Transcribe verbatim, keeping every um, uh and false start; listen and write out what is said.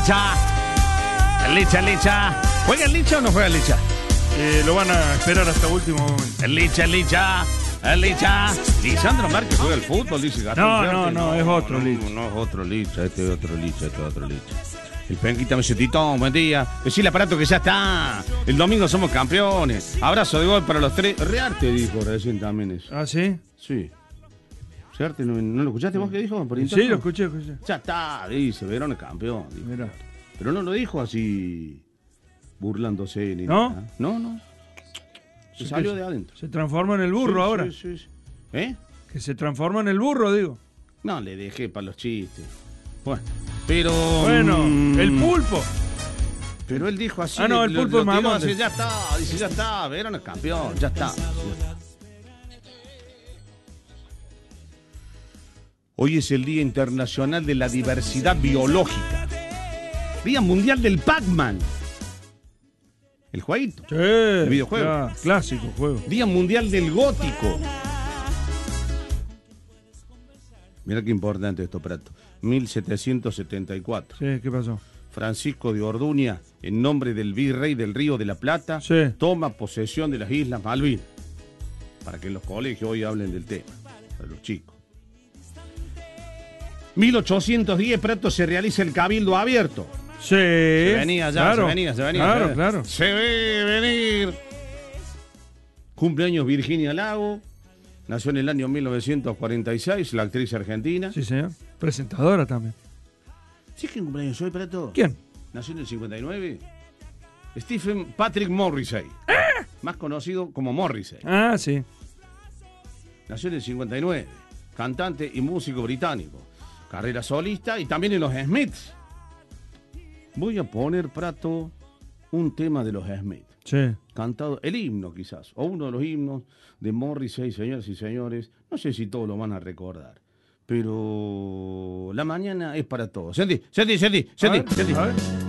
Licha. El Licha, el Licha. ¿Juega el Licha o no juega el Licha? Eh, lo van a esperar hasta último momento. El Licha, el Licha. El Licha. Lisandro Márquez juega el fútbol, dice Gastón. No, Fuerte. no, no, es otro no, Licha. No es otro Licha, este es otro Licha, este es otro Licha. El Penquita me dice, Titón, buen día. Decirle aparato que ya está. El domingo somos campeones. Abrazo de gol para los tres. Rearte dijo recién también eso. ¿Ah, sí? Sí. Rearte, ¿no, ¿no lo escuchaste vos que dijo? Por Sí, interno? lo escuché, escuché. Ya está, dice, Verón es campeón. Dijo. Mira. Pero no lo dijo así burlándose ni ¿No? nada. No, no. Se Sí, salió que de adentro. Se transforma en el burro Sí, ahora. sí, sí, sí. ¿Eh? Que se transforma en el burro, digo. No, le dejé para los chistes. Bueno, pero... Bueno, mm, el pulpo. Pero él dijo así. Ah, no, el lo- pulpo lo es tiró mamón. así, ya está, dice, ya está, Verón es campeón, ya está. Hoy es el Día Internacional de la Diversidad Biológica. Día Mundial del Pac-Man. El jueguito. Sí. El videojuego. Cla- clásico juego. Día Mundial del Gótico. Mira qué importante esto, Prato. mil setecientos setenta y cuatro. Sí, ¿qué pasó? Francisco de Orduña, en nombre del virrey del Río de la Plata, Sí. toma posesión de las Islas Malvinas. Para que en los colegios hoy hablen del tema, para los chicos. mil ochocientos diez, Prato, se realiza el Cabildo Abierto. Sí. Se venía ya, claro, se venía, se venía. Claro, se venía. claro. Se ve venir. Cumpleaños Virginia Lago. Nació en el año mil novecientos cuarenta y seis, la actriz argentina. Sí, señor. Presentadora también. ¿Sí que cumpleaños hoy, Prato? ¿Quién? Nació en el cincuenta y nueve. Stephen Patrick Morrissey. Más conocido como Morrissey. Ah, sí. Nació en el cincuenta y nueve. Cantante y músico británico. Carrera solista y también en los Smiths. Voy a poner, Prato, un tema de los Smiths. Sí. Cantado, el himno quizás, o uno de los himnos de Morrissey, señoras y señores. No sé si todos lo van a recordar, pero la mañana es para todos. Sentí, sentí, sentí, A sentí, ver, sentí. a ver.